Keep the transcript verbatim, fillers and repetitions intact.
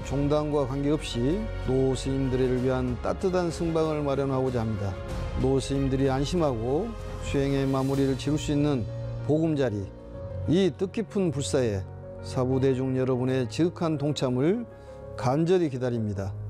종단과 관계없이 노 스님들을 위한 따뜻한 승방을 마련하고자 합니다. 노 스님들이 안심하고 수행의 마무리를 지을 수 있는 보금자리, 이 뜻깊은 불사에 사부대중 여러분의 지극한 동참을 간절히 기다립니다.